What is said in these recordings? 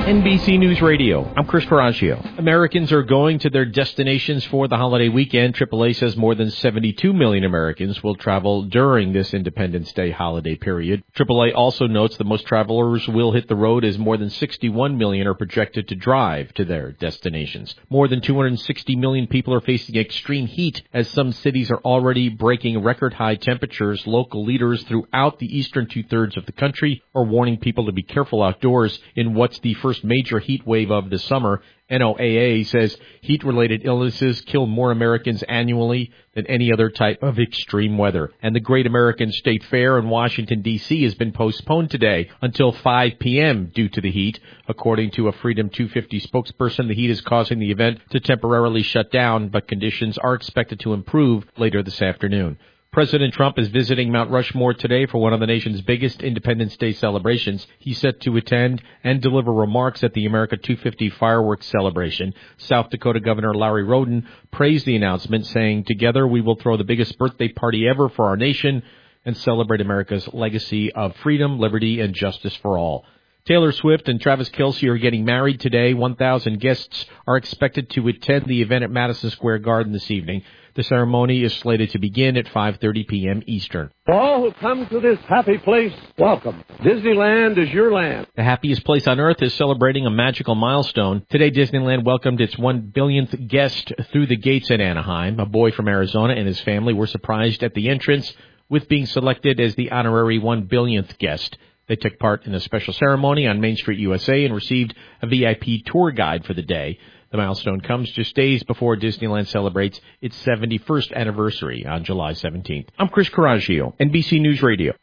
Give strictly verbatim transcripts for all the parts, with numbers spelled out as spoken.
N B C News Radio, I'm Chris Coraggio. Americans are going to their destinations for the holiday weekend. triple A says more than seventy-two million Americans will travel during this Independence Day holiday period. triple A also notes that most travelers will hit the road as more than sixty-one million are projected to drive to their destinations. More than two hundred sixty million people are facing extreme heat as some cities are already breaking record high temperatures. Local leaders throughout the eastern two-thirds of the country are warning people to be careful outdoors in what's the first major heat wave of the summer. N O A A says heat-related illnesses kill more Americans annually than any other type of extreme weather. And the Great American State Fair in Washington, D C has been postponed today until five p.m. due to the heat. According to a Freedom two fifty spokesperson, the heat is causing the event to temporarily shut down, but conditions are expected to improve later this afternoon. President Trump is visiting Mount Rushmore today for one of the nation's biggest Independence Day celebrations. He's set to attend and deliver remarks at the America two fifty fireworks celebration. South Dakota Governor Larry Roden praised the announcement, saying, "Together we will throw the biggest birthday party ever for our nation and celebrate America's legacy of freedom, liberty, and justice for all." Taylor Swift and Travis Kelce are getting married today. one thousand guests are expected to attend the event at Madison Square Garden this evening. The ceremony is slated to begin at five thirty p.m. Eastern. For all who come to this happy place, welcome. Disneyland is your land. The happiest place on earth is celebrating a magical milestone. Today, Disneyland welcomed its one billionth guest through the gates at Anaheim. A boy from Arizona and his family were surprised at the entrance with being selected as the honorary one billionth guest. They took part in a special ceremony on Main Street, U S A, and received a V I P tour guide for the day. The milestone comes just days before Disneyland celebrates its seventy-first anniversary on July seventeenth. I'm Chris Coraggio, N B C News Radio.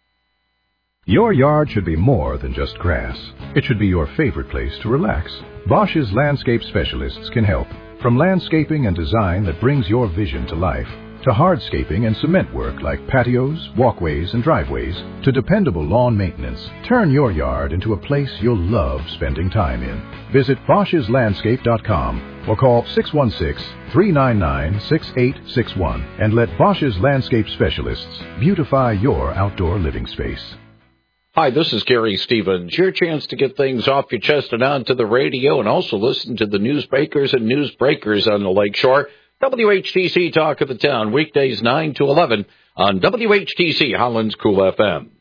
Your yard should be more than just grass. It should be your favorite place to relax. Bosch's landscape specialists can help. From landscaping and design that brings your vision to life, to hardscaping and cement work like patios, walkways, and driveways, to dependable lawn maintenance. Turn your yard into a place you'll love spending time in. Visit Bosch's Landscape dot com or call six one six, three nine nine, six eight six one and let Bosch's Landscape Specialists beautify your outdoor living space. Hi, this is Gary Stevens. Your chance to get things off your chest and onto the radio, and also listen to the newsmakers and newsbreakers on the Lakeshore. W H T C Talk of the Town, weekdays nine to eleven on W H T C Holland's Cool F M.